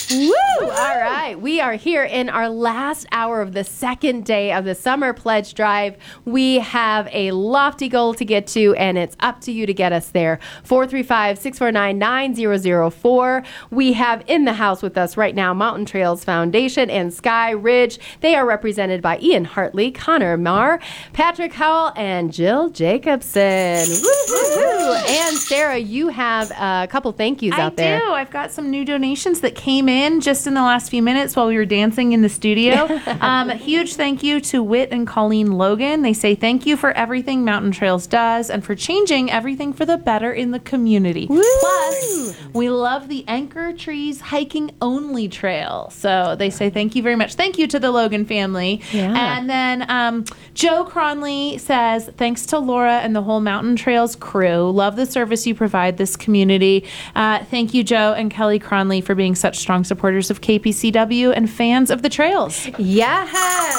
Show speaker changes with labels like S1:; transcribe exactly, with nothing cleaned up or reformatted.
S1: Woo! All right. We are here in our last hour of the second day of the Summer Pledge Drive. We have a lofty goal to get to, and it's up to you to get us there. four three five, six four nine, nine zero zero four. We have in the house with us right now Mountain Trails Foundation and Sky Ridge. They are represented by Ian Hartley, Connor Marr, Patrick Howell, and Jill Jacobson. Woo-hoo-hoo. And Sarah, you have a couple thank yous out there.
S2: I do. I've got some new donations that came in just in the last few minutes while we were dancing in the studio. um, a huge thank you to Whit and Colleen Logan. They say thank you for everything Mountain Trails does and for changing everything for the better in the community.
S1: Woo!
S2: Plus, we love the Anchor Trees Hiking Only Trail. So they say thank you very much. Thank you to the Logan family.
S1: Yeah.
S2: And then um, Joe Cronley says, thanks to Laura and the whole Mountain Trails crew. Love the service you provide this community. Uh, thank you, Joe and Kelly Cronley, for being such strong supporters of K P C W and fans of the trails.
S1: Yeah.